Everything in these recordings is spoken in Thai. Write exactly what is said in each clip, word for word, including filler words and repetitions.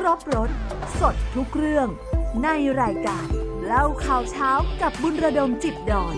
รบรสสดทุกเรื่องในรายการเล่าข่าวเช้ากับบุญระดมจิตดอน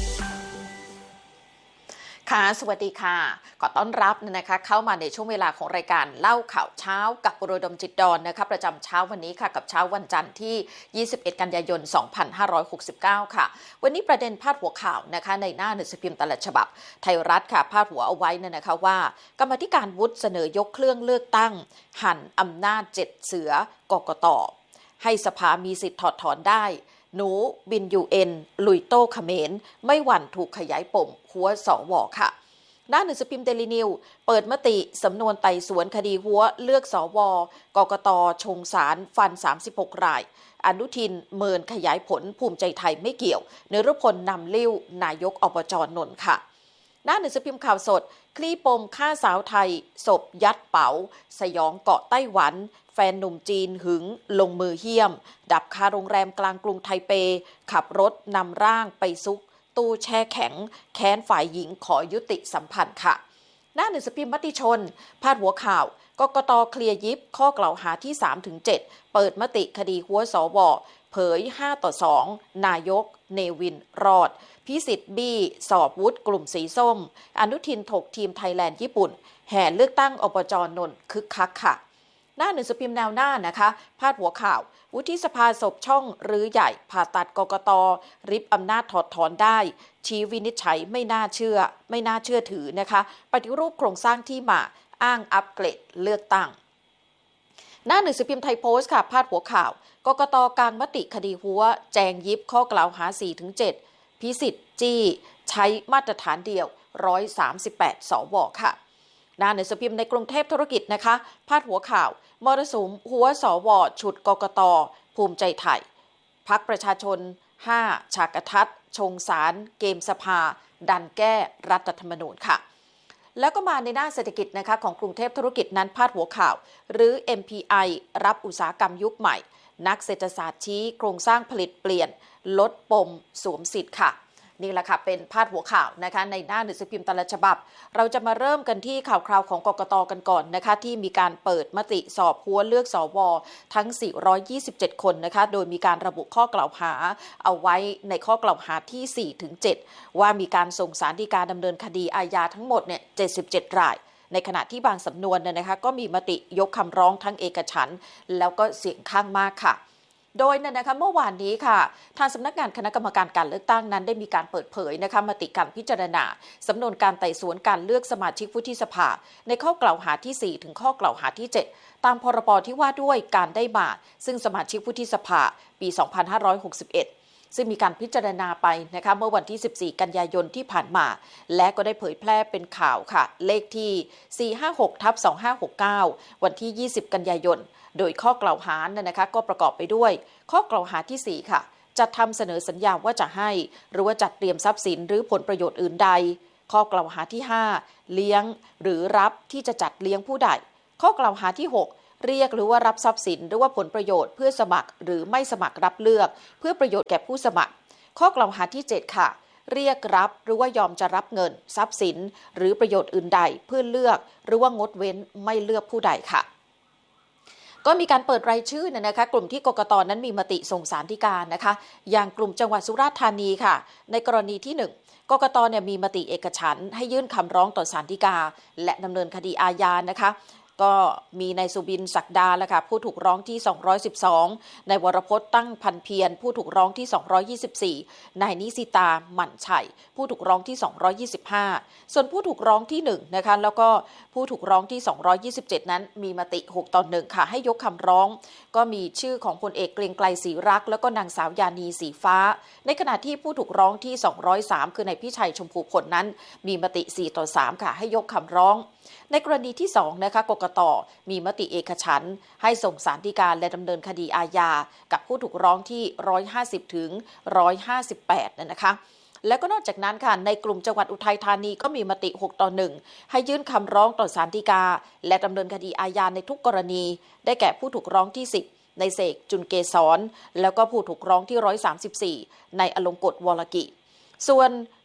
ค่ะสวัสดีค่ะขอต้อนรับนะคะเข้ามาในช่วงเวลาของรายการเล่าข่าวเช้ากับบุญระดมจิตดอนนะคะประจำเช้าวันนี้ค่ะกับเช้าวันจันทร์ที่ยี่สิบเอ็ดกันยายนสองพันห้าร้อยหกสิบเก้าค่ะวันนี้ประเด็นพาดหัวข่าวนะคะในหน้าหนังสือพิมพ์แต่ละฉบับไทยรัฐค่ะพาดหัวเอาไว้เนี่ยนะคะว่ากรรมาธิการวุฒิเสนอยกเครื่องเลือกตั้งหั่นอำนาจเจ็ดเสือกกต.ให้สภามีสิทธิ์ถอดถอนได้หนูบินยูเอ็นลุยโต้เขมรไม่หวั่นถูกขยายปมหัวสวค่ะหน้าหนังสือพิมพ์เดลินิวเปิดมติสำนวนไต่สวนคดีหัวเลือกสวกกตชงศาลฟันสามสิบหกรายอนุทินเมินขยายผลภูมิใจไทยไม่เกี่ยวเนรพลนำลิ้วนายกอบจนนท์ค่ะหน้าหนังสือพิมพ์ข่าวสดคลี่ปมฆ่าสาวไทยศพยัดเป๋าสยองเกาะไต้หวันแฟนหนุ่มจีนหึงลงมือเหี้ยมดับคาโรงแรมกลางกรุงไทเปขับรถนำร่างไปซุกตู้แช่แข็งแค้นฝ่ายหญิงขอยุติสัมพันธ์ค่ะหน้าหนังสือพิมพ์มติชนพาดหัวข่าวกกตเคลียร์ยิบข้อกล่าวหาที่ สามถึงเจ็ด เปิดมติคดีหัวสวเผยห้าต่อสองนายกเนวินรอดพิสิทธิ์บี้สอบวุฒิกลุ่มสีส้มอนุทินถกทีมไทยแลนด์ญี่ปุ่นแห่เลือกตั้งอบจนนท์คึกคักค่ะหน้าหนังสือพิมพ์แนวหน้านะคะพาดหัวข่าววุฒิสภาศพช่องรื้อใหญ่ผ่าตัดกกตริบอำนาจถอดถอนได้ชี้วินิจฉัยไม่น่าเชื่อไม่น่าเชื่อถือนะคะปฏิรูปโครงสร้างที่มาอ้างอัปเกรดเลือกตั้งหน้าหนังสือพิมพ์ไทยโพสต์ค่ะพาดหัวข่าวกกตกลางมติคดีหัวแจงยิบข้อกล่าวหา สี่ถึงเจ็ด พิสิทธิ์จี้ใช้มาตรฐานเดียวหนึ่งร้อยสามสิบแปดสวค่ะหน้าหนังสือพิมพ์ในกรุงเทพธุรกิจนะคะพาดหัวข่าวมรสุมหัวสวฉุดกกตภูมิใจไทยพรรคประชาชนห้าฉากทัศน์ชงศาลเกมสภาดันแก้รัฐธรรมนูญค่ะแล้วก็มาในหน้าเศรษฐกิจนะคะของกรุงเทพธุรกิจนั้นพาดหัวข่าวหรือ เอ็ม พี ไอ รับอุตสาหกรรมยุคใหม่นักเศรษฐศาสตร์ชี้โครงสร้างผลิตเปลี่ยนลดปมสวมสิทธิ์ค่ะนี่แหละค่ะเป็นพาดหัวข่าวนะคะในหน้าหนังสือพิมพ์แต่ละฉบับเราจะมาเริ่มกันที่ข่าวคราวของกกตกันก่อนนะคะที่มีการเปิดมติสอบหัวเลือกสวทั้งสี่ร้อยยี่สิบเจ็ดคนนะคะโดยมีการระบุข้อกล่าวหาเอาไว้ในข้อกล่าวหาที่ สี่ถึงเจ็ด ว่ามีการส่งศาลฎีกาดำเนินคดีอาญาทั้งหมดเนี่ยเจ็ดสิบเจ็ดรายในขณะที่บางสำนวนเนี่ยนะคะก็มีมติยกคำร้องทั้งเอกฉันท์แล้วก็เสียงข้างมากค่ะโดยนะคะเมื่อวานนี้ค่ะทางสำนักงานคณะกรรมการการเลือกตั้งนั้นได้มีการเปิดเผยนะคะมติการพิจารณาสำนวนการไต่สวนการเลือกสมาชิกวุฒิสภาในข้อกล่าวหาที่สี่ถึงข้อกล่าวหาที่เจ็ดตามพรบที่ว่าด้วยการได้มาซึ่งสมาชิกวุฒิสภาปีสองพันห้าร้อยหกสิบเอ็ดซึ่งมีการพิจารณาไปนะคะเมื่อวันที่สิบสี่กันยายนที่ผ่านมาและก็ได้เผยแพร่เป็นข่าวค่ะเลขที่ สี่ห้าหกทับสองห้าหกเก้า วันที่ยี่สิบกันยายนโดยข้อกล่าวหานะคะก็ประกอบไปด้วยข้อกล่าวหาที่สี่ค่ะจัดทำเสนอสัญญาว่าจะให้หรือว่าจัดเตรียมทรัพย์สินหรือผลประโยชน์อื่นใดข้อกล่าวหาที่ห้าเลี้ยงหรือรับที่จะจัดเลี้ยงผู้ใดข้อกล่าวหาที่หกเรียกหรือว่ารับทรัพย์สินหรือว่าผลประโยชน์เพื่อสมัครหรือไม่สมัครรับเลือกเพื่อประโยชน์แก่ผู้สมัครข้อกล่าวหาที่เจ็ดค่ะเรียกรับหรือว่ายอมจะรับเงินทรัพย์สินหรือประโยชน์อื่นใดเพื่อเลือกหรือว่างดเว้นไม่เลือกผู้ใดค่ะก็มีการเปิดรายชื่อนะคะกลุ่มที่กกตนั้นมีมติส่งศาลฎีกานะคะอย่างกลุ่มจังหวัดสุราษฎร์ธานีค่ะในกรณีที่หนึ่งกกตเนี่ยมีมติเอกฉันท์ให้ยื่นคำร้องต่อศาลฎีกาและดำเนินคดีอาญานะคะก็มีนายสุบินศักดาและค่ะผู้ถูกร้องที่สองร้อยสิบสองนายวรพจน์ตั้งพันเพียรผู้ถูกร้องที่สองร้อยยี่สิบสี่นายนิสิตาหมั่นชัยผู้ถูกร้องที่สองร้อยยี่สิบห้าส่วนผู้ถูกร้องที่หนึ่งนะคะแล้วก็ผู้ถูกร้องที่สองร้อยยี่สิบเจ็ดนั้นมีมติหกต่อหนึ่งค่ะให้ยกคำร้องก็มีชื่อของพลเอกเกรียงไกรศรีรักษ์แล้วก็นางสาวยานีสีฟ้าในขณะที่ผู้ถูกร้องที่สองร้อยสามคือนายพิชัยชมพูผลนั้นมีมติสี่ต่อสามค่ะให้ยกคำร้องในกรณีที่สองนะคะกกตมีมติเอกฉันท์ให้ส่งศาลฎีกาและดำเนินคดีอาญากับผู้ถูกร้องที่หนึ่งร้อยห้าสิบถึงหนึ่งร้อยห้าสิบแปดนะคะแล้วก็นอกจากนั้นค่ะในกลุ่มจังหวัดอุทัยธานีก็มีมติหกต่อหนึ่งให้ยื่นคำร้องต่อศาลฎีกาและดำเนินคดีอาญาในทุกกรณีได้แก่ผู้ถูกร้องที่สิบในเสกจุลเกษรแล้วก็ผู้ถูกร้องที่หนึ่งร้อยสามสิบสี่ในอลงกฎวรกิส่วน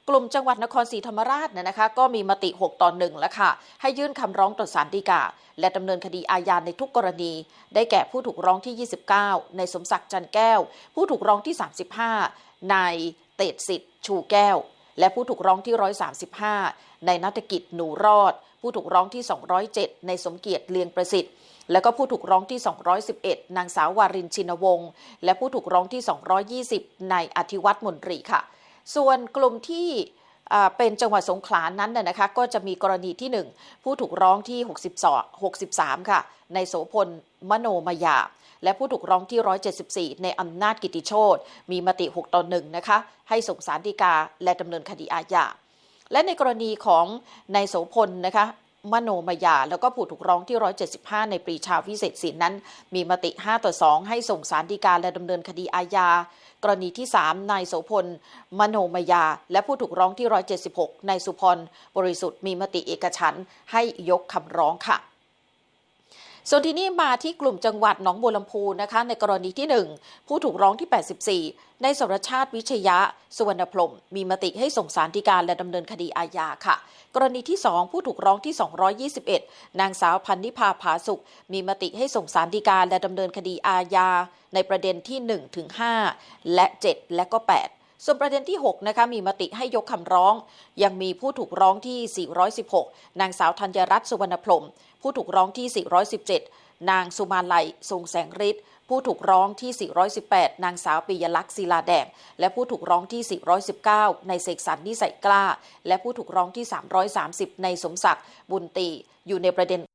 กลุ่มจังหวัดนครศรีธรรมราชเนี่ยนะคะก็มีมติหกต่อหนึ่งแล้วค่ะให้ยื่นคำร้องต่อศาลฎีกาและดำเนินคดีอาญาในทุกกรณีได้แก่ผู้ถูกร้องที่ยี่สิบเก้านายสมศักดิ์จันแก้วผู้ถูกร้องที่สามสิบห้านายเตดสิทธิ์ชูแก้วและผู้ถูกร้องที่หนึ่งร้อยสามสิบห้านายณัฐกิจหนูรอดผู้ถูกร้องที่สองร้อยเจ็ดนายสมเกียรติเลียงประสิทธิ์และก็ผู้ถูกร้องที่สองร้อยสิบเอ็ดนางสาววารินชินวงศ์และผู้ถูกร้องที่สองร้อยยี่สิบนายอธิวัฒน์มนตรีค่ะส่วนกลุ่มที่เป็นจังหวัดสงขลานั้นน่ะนะคะก็จะมีกรณีที่หนึ่งผู้ถูกร้องที่หกสิบสอง หกสิบสามค่ะในโสพลมโนมยาและผู้ถูกร้องที่หนึ่งร้อยเจ็ดสิบสี่ในอำนาจกิติโชติมีมติหกต่อหนึ่งนะคะให้ส่งศาลฎีกาและดำเนินคดีอาญาและในกรณีของนายโสพลนะคะมโนมยาแล้วก็ผู้ถูกร้องที่หนึ่งร้อยเจ็ดสิบห้าในปรีชาวิเศษสินนั้นมีมติห้าต่อสองให้ส่งศาลฎีกาและดำเนินคดีอาญากรณีที่สามนายโสพลมโนมยาและผู้ถูกร้องที่หนึ่งร้อยเจ็ดสิบหกนายสุพรบริสุทธิ์มีมติเอกฉันท์ให้ยกคำร้องค่ะส่วนที่นี่มาที่กลุ่มจังหวัดหนองบัวลำพูนะคะในกรณีที่หนึ่งผู้ถูกร้องที่แปดสิบสี่ในสรชาติวิชยะสุวรรณพรหมมีมติให้ส่งศาลฎีกาและดำเนินคดีอาญาค่ะกรณีที่สองผู้ถูกร้องที่สองร้อยยี่สิบเอ็ดนางสาวพันนิพาผาสุขมีมติให้ส่งศาลฎีกาและดำเนินคดีอาญาในประเด็นที่หนึ่งถึงห้าและเจ็ดและก็แปดส่วนประเด็นที่หกนะคะมีมติให้ยกคำร้องยังมีผู้ถูกร้องที่สี่ร้อยสิบหกนางสาวธัญรัตน์สุวรรณพรหมผู้ถูกร้องที่สี่ร้อยสิบเจ็ดนางสุมาลัยทรงแสงฤทธิ์ผู้ถูกร้องที่สี่ร้อยสิบแปดนางสาวปิยลักษณ์ศิลาแดงและผู้ถูกร้องที่สี่ร้อยสิบเก้าในเสกสรรนิสัยกล้าและผู้ถูกร้องที่สามร้อยสามสิบในสมศักดิ์บุญตีอยู่ในประเด็น